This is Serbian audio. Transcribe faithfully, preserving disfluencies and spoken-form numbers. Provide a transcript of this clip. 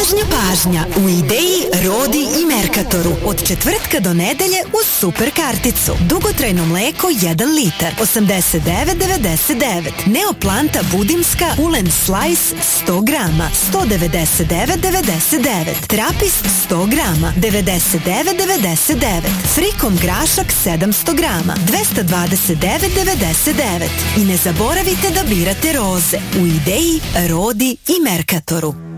Pažnja, pažnja, u Ideji, Rodi i Merkatoru. Od četvrtka do nedelje uz super karticu. Dugotrajno mleko jedan litar, osamdeset devet devedeset devet. Neoplanta budimska, ulen slice sto grama, sto devedeset devet devedeset devet. Trapist sto grama, devedeset devet devedeset devet. Frikom grašak sedamsto grama, dvesta dvadeset devet devedeset devet. I ne zaboravite da birate roze u Ideji, Rodi i Merkatoru.